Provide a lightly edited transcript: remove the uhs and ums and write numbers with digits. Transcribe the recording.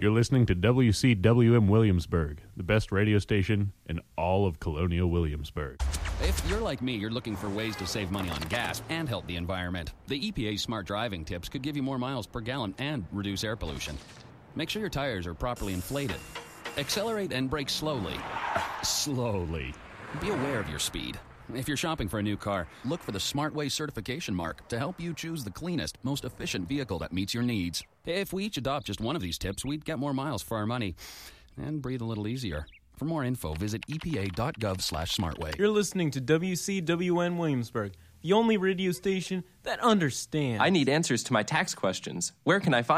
You're listening to WCWM Williamsburg, the best radio station in all of Colonial Williamsburg. If you're like me, you're looking for ways to save money on gas and help the environment. The EPA's smart driving tips could give you more miles per gallon and reduce air pollution. Make sure your tires are properly inflated. Accelerate and brake slowly. Slowly. Be aware of your speed. If you're shopping for a new car, look for the SmartWay certification mark to help you choose the cleanest, most efficient vehicle that meets your needs. If we each adopt just one of these tips, we'd get more miles for our money and breathe a little easier. For more info, visit epa.gov/smartway. You're listening to WCWN Williamsburg, the only radio station that understands. I need answers to my tax questions. Where can I find